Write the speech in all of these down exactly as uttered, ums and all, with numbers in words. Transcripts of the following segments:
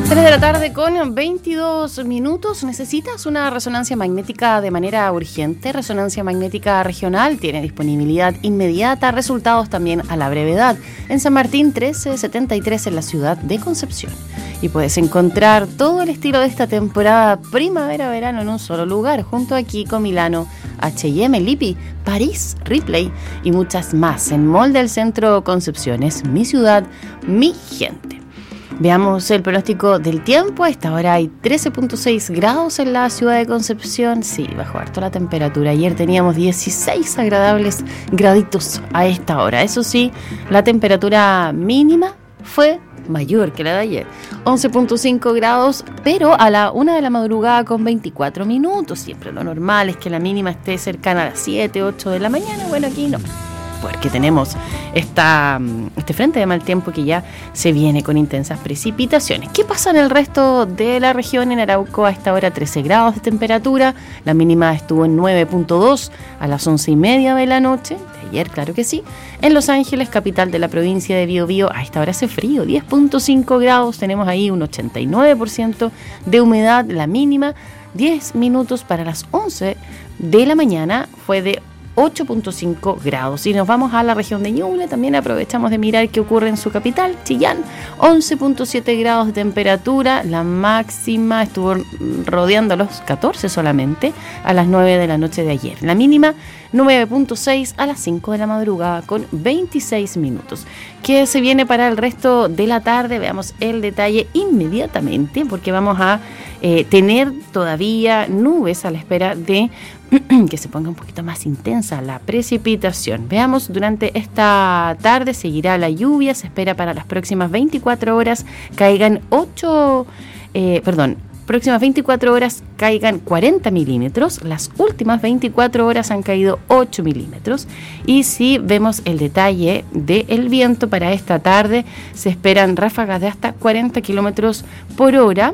tres de la tarde con veintidós minutos. ¿Necesitas una resonancia magnética de manera urgente? Resonancia Magnética Regional tiene disponibilidad inmediata, resultados también a la brevedad. En San Martín trece setenta y tres en la ciudad de Concepción. Y puedes encontrar todo el estilo de esta temporada primavera-verano en un solo lugar, junto a Kiko, Milano, H y M, Lippi, París, Ripley y muchas más. En Mall del Centro Concepción. Es mi ciudad, mi gente. Veamos el pronóstico del tiempo. A esta hora hay trece punto seis grados en la ciudad de Concepción. Sí, bajó harto la temperatura. Ayer teníamos dieciséis agradables graditos a esta hora. Eso sí, la temperatura mínima fue mayor que la de ayer, once punto cinco grados, pero a la una de la madrugada con veinticuatro minutos. Siempre lo normal es que la mínima esté cercana a las siete, ocho de la mañana. Bueno, aquí no, porque tenemos esta, este frente de mal tiempo que ya se viene con intensas precipitaciones. ¿Qué pasa en el resto de la región? En Arauco a esta hora trece grados de temperatura, la mínima estuvo en nueve punto dos a las once y media de la noche, de ayer, claro que sí. En Los Ángeles, capital de la provincia de Biobío, a esta hora hace frío, diez punto cinco grados, tenemos ahí un ochenta y nueve por ciento de humedad, la mínima, diez minutos para las once de la mañana fue de ocho punto cinco grados. Y nos vamos a la región de Ñuble, también aprovechamos de mirar qué ocurre en su capital, Chillán, once punto siete grados de temperatura, la máxima estuvo rodeando los catorce solamente a las nueve de la noche de ayer, la mínima nueve punto seis a las cinco de la madrugada con veintiséis minutos. ¿Qué se viene para el resto de la tarde? Veamos el detalle inmediatamente, porque vamos a eh, tener todavía nubes a la espera de que se ponga un poquito más intensa la precipitación. Veamos, durante esta tarde seguirá la lluvia, se espera para las próximas veinticuatro horas caigan ocho, eh, perdón, próximas veinticuatro horas caigan cuarenta milímetros, las últimas veinticuatro horas han caído ocho milímetros. Y si vemos el detalle del viento para esta tarde, se esperan ráfagas de hasta cuarenta kilómetros por hora.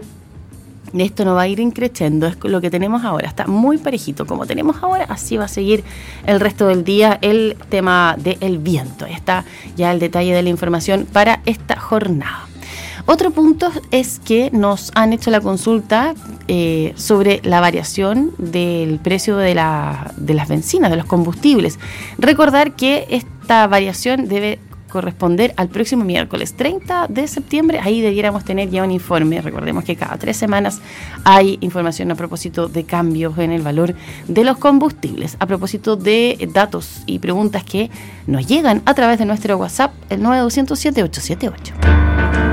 Esto no va a ir increciendo, es lo que tenemos ahora, está muy parejito como tenemos ahora, así va a seguir el resto del día el tema del viento. Ahí está ya el detalle de la información para esta jornada. Otro punto es que nos han hecho la consulta eh, sobre la variación del precio de, la, de las bencinas, de los combustibles. Recordar que esta variación debe corresponder al próximo miércoles treinta de septiembre. Ahí debiéramos tener ya un informe. Recordemos que cada tres semanas hay información a propósito de cambios en el valor de los combustibles. A propósito de datos y preguntas que nos llegan a través de nuestro WhatsApp, el nueve dos cero siete, ocho siete ocho.